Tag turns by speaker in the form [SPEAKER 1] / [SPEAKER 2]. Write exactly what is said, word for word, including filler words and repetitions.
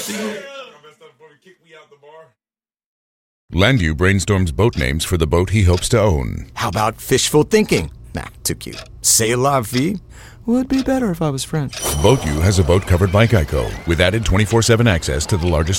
[SPEAKER 1] Landu brainstorms boat names for the boat he hopes to own.
[SPEAKER 2] How about fishful thinking? Nah, too cute. C'est la vie? Would be better if I was French.
[SPEAKER 1] BoatU has a boat covered by Geico with added twenty-four seven access to the largest